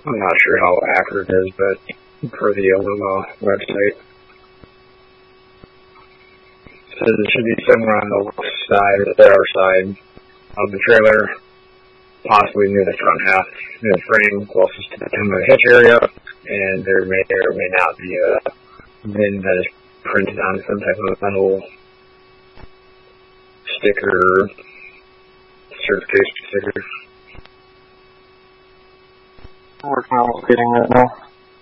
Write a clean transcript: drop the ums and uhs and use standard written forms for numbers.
I'm not sure how accurate it is, but per the Illinois website, it says it should be somewhere on the left side or the other side of the trailer, possibly near the front half, near the frame, closest to the hitch area, and there may or may not be a VIN that is printed on some type of metal sticker, certification sticker. I'm working on locating that now.